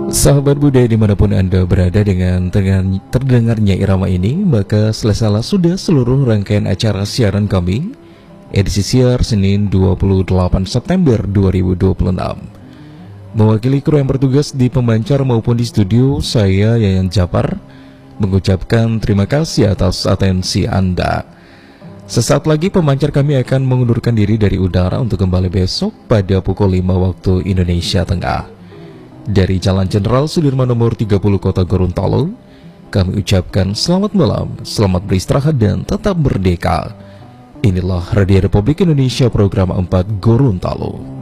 Sahabat budaya dimanapun Anda berada dengan terdengarnya irama ini, maka selesailah sudah seluruh rangkaian acara siaran kami edisi siar Senin 28 September 2026. Mewakili kru yang bertugas di pemancar maupun di studio, saya Yayan Japar mengucapkan terima kasih atas atensi Anda. Sesaat lagi pemancar kami akan mengundurkan diri dari udara untuk kembali besok pada pukul 5 waktu Indonesia Tengah. Dari Jalan Jenderal Sudirman nomor 30 Kota Gorontalo, kami ucapkan selamat malam, selamat beristirahat dan tetap merdeka. Inilah Radio Republik Indonesia program 4 Gorontalo.